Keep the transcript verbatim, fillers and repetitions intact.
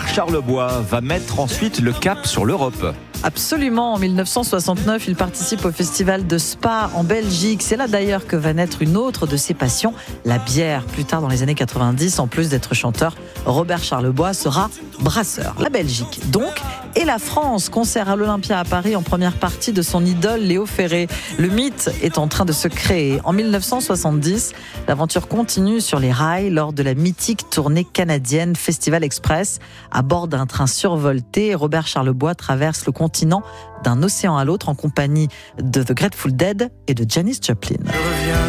Charlebois va mettre ensuite le cap sur l'Europe. Absolument, en dix-neuf cent soixante-neuf, il participe au festival de Spa en Belgique. C'est là d'ailleurs que va naître une autre de ses passions, la bière. Plus tard dans les années quatre-vingt-dix, en plus d'être chanteur, Robert Charlebois sera brasseur. La Belgique donc, et la France, concert à l'Olympia à Paris en première partie de son idole Léo Ferré. Le mythe est en train de se créer. En dix-neuf cent soixante-dix, l'aventure continue sur les rails lors de la mythique tournée canadienne Festival Express. À bord d'un train survolté, Robert Charlebois traverse le continent d'un océan à l'autre en compagnie de The Grateful Dead et de Janis Joplin.